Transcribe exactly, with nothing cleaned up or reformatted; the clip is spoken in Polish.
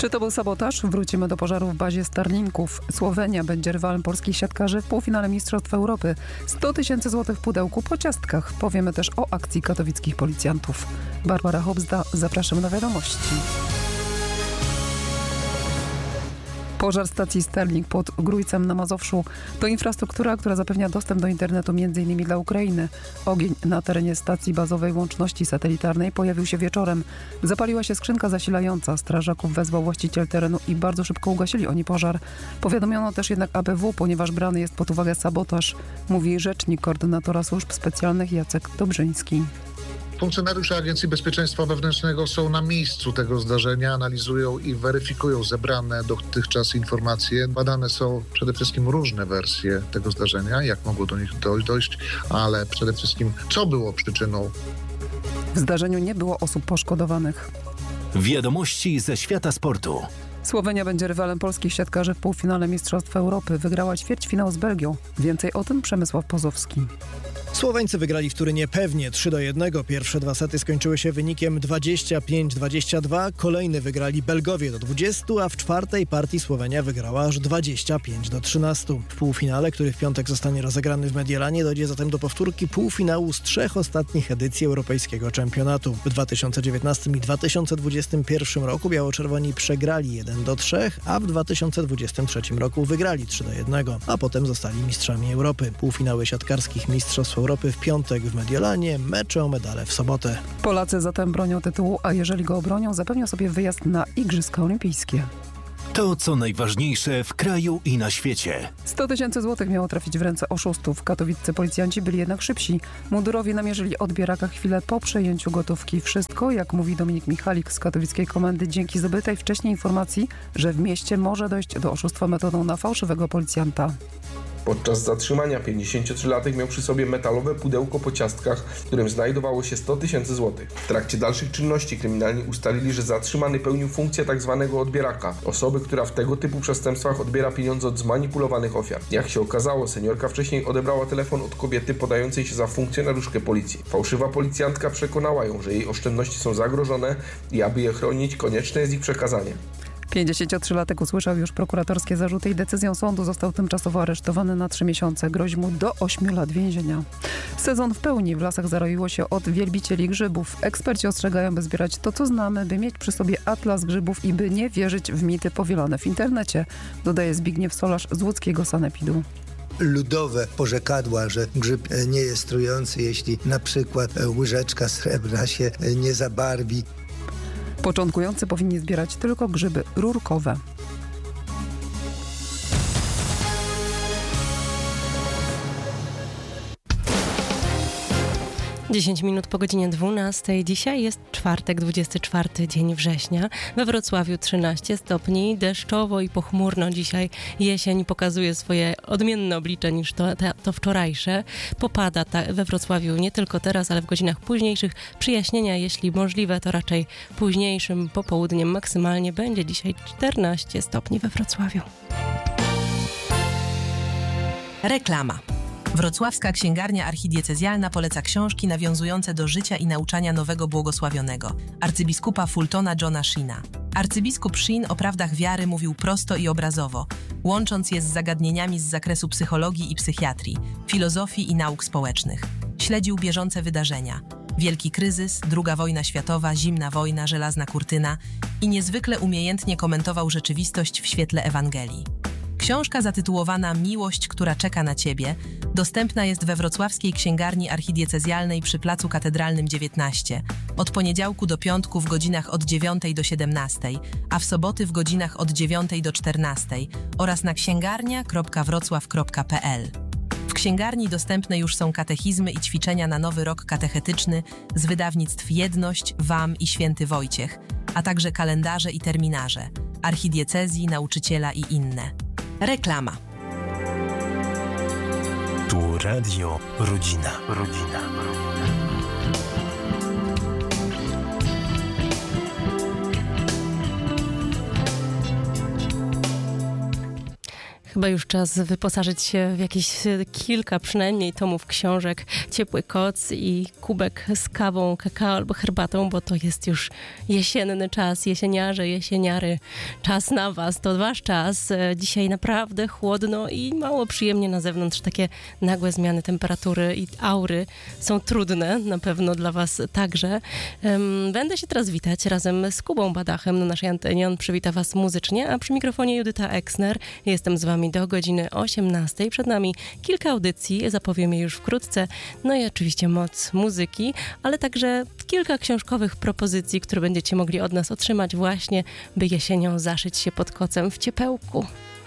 Czy to był sabotaż? Wrócimy do pożaru w bazie Starlinków. Słowenia będzie rywalem polskich siatkarzy w półfinale Mistrzostw Europy. sto tysięcy złotych w pudełku po ciastkach. Powiemy też o akcji katowickich policjantów. Barbara Hobzda, zapraszam na wiadomości. Pożar stacji Starlink pod Grójcem na Mazowszu to infrastruktura, która zapewnia dostęp do internetu między innymi dla Ukrainy. Ogień na terenie stacji bazowej łączności satelitarnej pojawił się wieczorem. Zapaliła się skrzynka zasilająca. Strażaków wezwał właściciel terenu i bardzo szybko ugasili oni pożar. Powiadomiono też jednak A B W, ponieważ brany jest pod uwagę sabotaż, mówi rzecznik koordynatora służb specjalnych Jacek Dobrzyński. Funkcjonariusze Agencji Bezpieczeństwa Wewnętrznego są na miejscu tego zdarzenia, analizują i weryfikują zebrane dotychczas informacje. Badane są przede wszystkim różne wersje tego zdarzenia, jak mogło do nich dojść, ale przede wszystkim co było przyczyną. W zdarzeniu nie było osób poszkodowanych. Wiadomości ze świata sportu. Słowenia będzie rywalem polskich siatkarzy w półfinale Mistrzostw Europy. Wygrała ćwierćfinał z Belgią. Więcej o tym Przemysław Pozowski. Słoweńcy wygrali w Turynie pewnie trzy do jednego. Pierwsze dwa sety skończyły się wynikiem dwadzieścia pięć dwadzieścia dwa. Kolejny wygrali Belgowie do dwudziestu, a w czwartej partii Słowenia wygrała aż dwadzieścia pięć do trzynastu. W półfinale, który w piątek zostanie rozegrany w Mediolanie, dojdzie zatem do powtórki półfinału z trzech ostatnich edycji Europejskiego Czempionatu. W dwa tysiące dziewiętnastym i dwa tysiące dwudziestym pierwszym roku biało-czerwoni przegrali jeden do trzech, a w dwa tysiące dwudziestym trzecim roku wygrali trzy do jednego, a potem zostali mistrzami Europy. Półfinały siatkarskich Mistrzostw Europy w piątek w Mediolanie, mecze o medale w sobotę. Polacy zatem bronią tytułu, a jeżeli go obronią, zapewnią sobie wyjazd na Igrzyska Olimpijskie. To, co najważniejsze w kraju i na świecie. sto tysięcy złotych miało trafić w ręce oszustów. Katowiccy policjanci byli jednak szybsi. Mundurowie namierzyli od bieraka chwilę po przejęciu gotówki. Wszystko, jak mówi Dominik Michalik z katowickiej komendy, dzięki zdobytej wcześniej informacji, że w mieście może dojść do oszustwa metodą na fałszywego policjanta. Podczas zatrzymania pięćdziesięciotrzylatek miał przy sobie metalowe pudełko po ciastkach, w którym znajdowało się sto tysięcy złotych. W trakcie dalszych czynności kryminalni ustalili, że zatrzymany pełnił funkcję tzw. odbieraka, osoby, która w tego typu przestępstwach odbiera pieniądze od zmanipulowanych ofiar. Jak się okazało, seniorka wcześniej odebrała telefon od kobiety podającej się za funkcjonariuszkę policji. Fałszywa policjantka przekonała ją, że jej oszczędności są zagrożone i aby je chronić, konieczne jest ich przekazanie. pięćdziesięciotrzylatek usłyszał już prokuratorskie zarzuty i decyzją sądu został tymczasowo aresztowany na trzy miesiące. Grozi mu do ośmiu lat więzienia. Sezon w pełni w lasach zaroiło się od wielbicieli grzybów. Eksperci ostrzegają, by zbierać to, co znamy, by mieć przy sobie atlas grzybów i by nie wierzyć w mity powielone w internecie, dodaje Zbigniew Solarz z łódzkiego sanepidu. Ludowe porzekadła, że grzyb nie jest trujący, jeśli na przykład łyżeczka srebrna się nie zabarwi. Początkujący powinni zbierać tylko grzyby rurkowe. dziesięć minut po godzinie dwunastej. Dzisiaj jest czwartek, dwudziesty czwarty dzień września. We Wrocławiu trzynaście stopni, deszczowo i pochmurno. Dzisiaj jesień pokazuje swoje odmienne oblicze niż to, to, to wczorajsze. Popada ta, we Wrocławiu nie tylko teraz, ale w godzinach późniejszych. Przyjaśnienia, jeśli możliwe, to raczej późniejszym popołudniem. Maksymalnie będzie dzisiaj czternaście stopni we Wrocławiu. Reklama. Wrocławska Księgarnia Archidiecezjalna poleca książki nawiązujące do życia i nauczania nowego błogosławionego, arcybiskupa Fultona Johna Sheena. Arcybiskup Sheen o prawdach wiary mówił prosto i obrazowo, łącząc je z zagadnieniami z zakresu psychologii i psychiatrii, filozofii i nauk społecznych. Śledził bieżące wydarzenia. Wielki kryzys, druga wojna światowa, zimna wojna, żelazna kurtyna i niezwykle umiejętnie komentował rzeczywistość w świetle Ewangelii. Książka zatytułowana Miłość, która czeka na Ciebie dostępna jest we Wrocławskiej Księgarni Archidiecezjalnej przy Placu Katedralnym dziewiętnaście od poniedziałku do piątku w godzinach od dziewiątej do siedemnastej, a w soboty w godzinach od dziewiątej do czternastej oraz na księgarnia kropka wrocław kropka p l. W księgarni dostępne już są katechizmy i ćwiczenia na nowy rok katechetyczny z wydawnictw Jedność, W A M i Święty Wojciech, a także kalendarze i terminarze, archidiecezji, nauczyciela i inne. Reklama. Tu Radio Rodzina. Rodzina. Chyba już czas wyposażyć się w jakieś kilka przynajmniej tomów książek, ciepły koc i kubek z kawą, kakao albo herbatą, bo to jest już jesienny czas, jesieniarze, jesieniary, czas na was, to wasz czas. Dzisiaj naprawdę chłodno i mało przyjemnie na zewnątrz, takie nagłe zmiany temperatury i aury są trudne, na pewno dla was także. Będę się teraz witać razem z Kubą Badachem na naszej antenie, on przywita was muzycznie, a przy mikrofonie Judyta Eksner. Jestem z wami do godziny osiemnastej. Przed nami kilka audycji, zapowiem je już wkrótce. No i oczywiście moc muzyki, ale także kilka książkowych propozycji, które będziecie mogli od nas otrzymać właśnie, by jesienią zaszyć się pod kocem w ciepełku.